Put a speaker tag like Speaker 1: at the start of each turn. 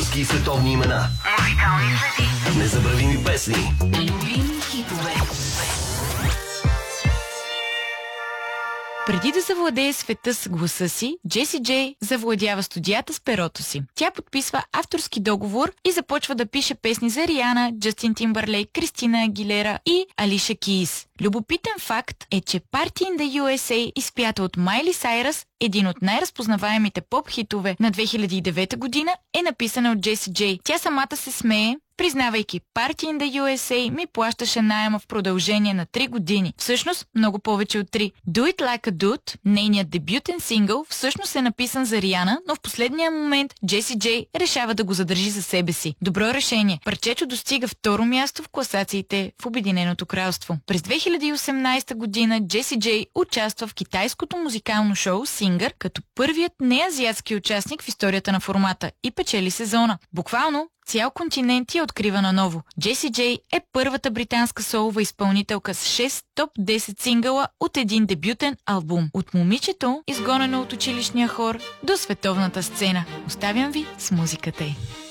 Speaker 1: авторски и световни имена,
Speaker 2: музикални следи,
Speaker 1: незабравими песни,
Speaker 2: любими хитове.
Speaker 3: Преди да завладее света с гласа си, Джеси Джей завладява студията с перото си. Тя подписва авторски договор и започва да пише песни за Риана, Джастин Тимбърлейк, Кристина Агилера и Алиша Кейс. Любопитен факт е, че Party in the USA, изпята от Майли Сайръс, един от най-разпознаваемите поп-хитове на 2009 година, е написана от Джеси Джей. Тя самата се смее, признавайки: Party in the USA ми плащаше наема в продължение на 3 години. Всъщност много повече от 3. Do It Like a Dude, нейният дебютен сингъл, всъщност е написан за Риана, но в последния момент Джеси Джей решава да го задържи за себе си. Добро решение. Парчето достига второ място в класациите в Обединеното кралство. През 2018 година Джеси Джей участва в китайското музикално шоу Singer, като първият неазиатски участник в историята на формата, и печели сезона. Буквално цял континент я открива наново. Джеси Джей е първата британска солова изпълнителка с 6 топ 10 сингъла от един дебютен албум. От момичето, изгонено от училищния хор, до световната сцена. Оставям ви с музиката й.